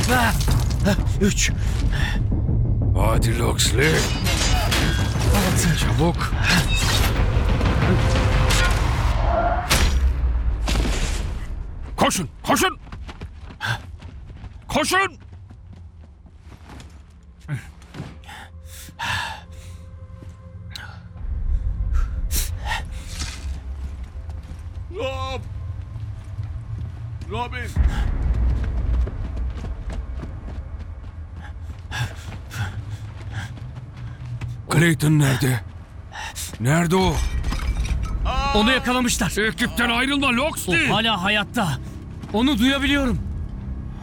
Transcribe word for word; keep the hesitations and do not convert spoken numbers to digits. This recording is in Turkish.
Üç. Hadi Loxley. Altı. Çabuk. Koşun, koşun. Koşun. Rob. Robin. Clayton nerede? Nerede o? Onu yakalamışlar. Ekipten ayrılma O Loxley. hala hayatta. Onu duyabiliyorum.